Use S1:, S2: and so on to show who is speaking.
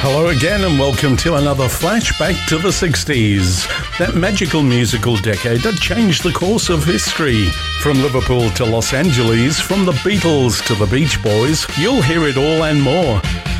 S1: Hello again and welcome to another flashback to the 60s. That magical musical decade that changed the course of history. From Liverpool to Los Angeles, from the Beatles to the Beach Boys, you'll hear it all and more.